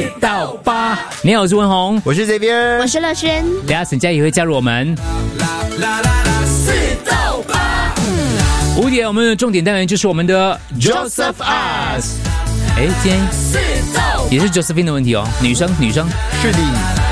到8。你好，我是文宏， 我是这边， 我是乐轩。 等下沈佳也会加入我们。 4到8。 5点，我们的重点单元就是我们的 Joseph Us。今天也是 Josephine 的问题哦，女生是的。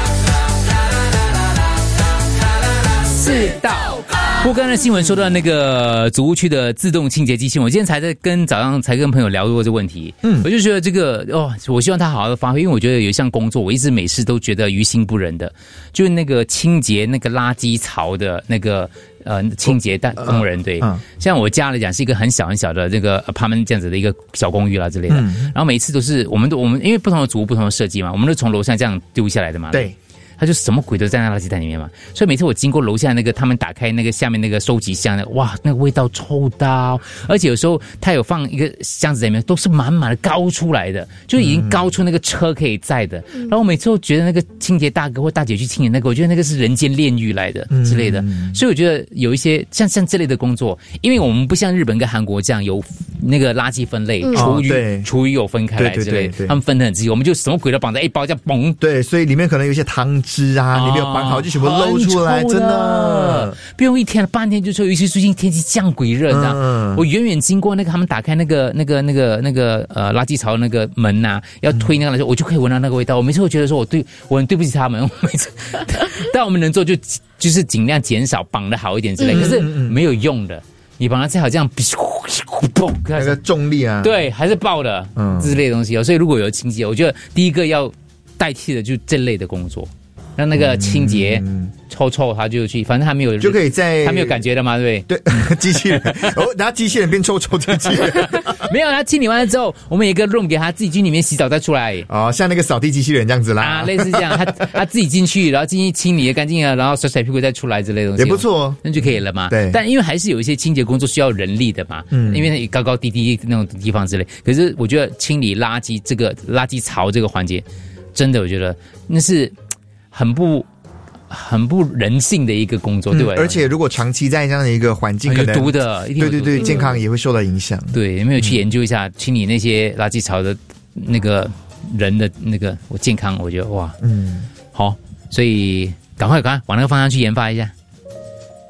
4到8。不过刚才新闻说到那个祖屋区的自动清洁机器，我今天早上才跟朋友聊过这个问题。我就觉得这个我希望他好好的发挥，因为我觉得有一项工作，我一直每次都觉得于心不忍的，就是那个清洁那个垃圾槽的那个清洁工人。对，像我家来讲是一个很小很小的这个apartment这样子的一个小公寓啦之类的，然后每一次都是我们因为不同的祖屋不同的设计嘛，我们都从楼上这样丢下来的嘛。 对。 他就什么鬼都在那垃圾袋里面嘛，所以每次我经过楼下那个他们打开那个下面那个收集箱的，哇，那个味道臭到，而且有时候他有放一个箱子在里面，都是满满的高出来的，就已经高出那个车可以载的。然后我每次都觉得那个清洁大哥或大姐去清洁那个，我觉得那个是人间炼狱来的之类的。所以我觉得有一些像这类的工作，因为我们不像日本跟韩国这样有那个垃圾分类，厨余有分开来之类的，他们分得很仔细，我们就什么鬼都绑在一包这样嘣。 对，所以里面可能有一些汤汁啊，你没有绑好就全部漏出来，真的不用一天半天就臭，尤其最近天气降鬼热，我远远经过那个他们打开那个垃圾槽那个门啊，要推那个来说，我就可以闻到那个味道。我每次都觉得说我很对不起他们，每次但我们能做就是尽量减少绑得好一点之类，可是没有用的。你绑它再好这样， 那个重力啊， 对，还是爆的之类的东西所以如果有清洁，我觉得第一个要代替的就是这类的工作。让那个清洁臭他就去，反正他没有就可以在他没有感觉的嘛，对不对？ 对，机器人然后机器人变臭机器人没有，他清理完了之后，我们有一个 room 给他自己去里面洗澡再出来。 像那个扫地机器人这样子啦类似这样，他自己进去，然后进去清理干净了，然后甩屁股再出来之类的东西， 也不错那就可以了嘛。 对， 但因为还是有一些清洁工作需要人力的嘛，因为高高低低那种地方之类。可是我觉得清理垃圾这个垃圾槽这个环节，真的我觉得那是很不人性的一个工作，对吧？ 而且如果长期在这样的一个环境，可能有毒的， 对，健康也会受到影响。 对，有没有去研究一下清理那些垃圾槽的那个人的那个健康？我觉得哇，好，所以赶快往那个方向去研发一下。